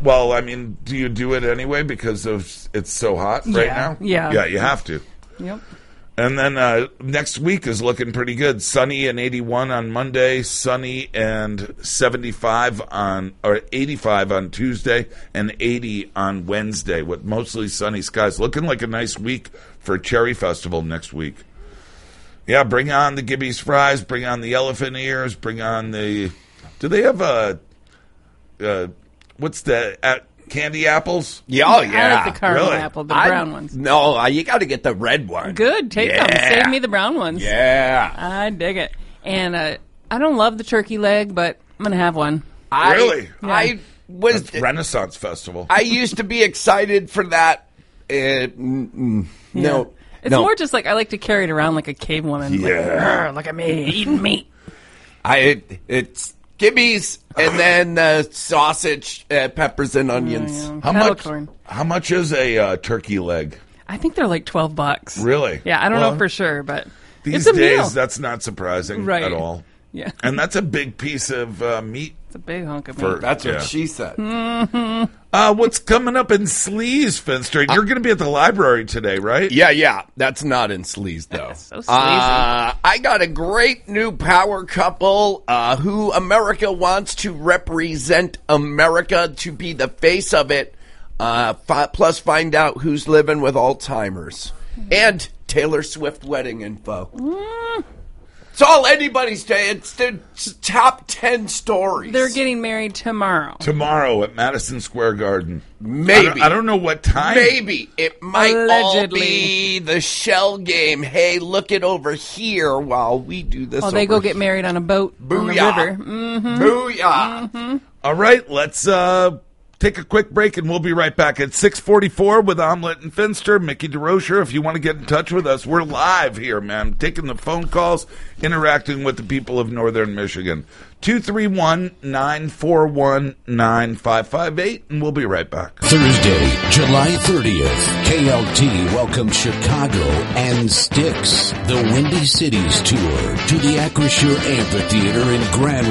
Well, I mean, do you do it anyway because it's so hot right now? Yeah. Yeah, you have to. Yep. And then next week is looking pretty good. Sunny and 81 on Monday, sunny and 85 on Tuesday, and 80 on Wednesday with mostly sunny skies. Looking like a nice week for Cherry Festival next week. Yeah, bring on the Gibby's fries, bring on the elephant ears, bring on the... Do they have what's the... candy apples? Yeah, I like the caramel Really? apple, the brown ones. No, you got to get the red one. Good, take them. Save me the brown ones. Yeah. I dig it. And I don't love the turkey leg, but I'm going to have one. Really? I was... That's Renaissance Festival. I used to be excited for that. No. It's more just like I like to carry it around like a cave woman. Yeah. Like, look at me, eating meat. It's Gibby's and then sausage, peppers, and onions. How much is a turkey leg? I think they're like $12. Really? Yeah, I don't know for sure, but these it's a days meal. that's not surprising Right. at all. Yeah, And that's a big piece of meat. it's a big hunk of For- meat. That's Yeah. what she said. What's coming up in Sleaze, Finster? You're going to be at the library today, right? Yeah. That's not in Sleaze, though. So sleazy. I got a great new power couple who America wants to represent America, to be the face of it, plus find out who's living with Alzheimer's. And Taylor Swift wedding info. It's all anybody's day. It's the top 10 stories. They're getting married tomorrow. Tomorrow at Madison Square Garden. Maybe. I don't know what time. Maybe. It might Allegedly. all be the shell game. Hey, look it over here while we do this. Oh, they go over get married on a boat on the Booyah. river. Booyah. All right, let's take a quick break, and we'll be right back at 6:44 with Omelet and Finster. Mickey DeRocher, if you want to get in touch with us, we're live here, man. Taking the phone calls, interacting with the people of Northern Michigan. 231-941-9558, and we'll be right back. Thursday, July 30th, KLT welcomes Chicago and Styx, the Windy Cities Tour, to the Acrisure Amphitheater in Grand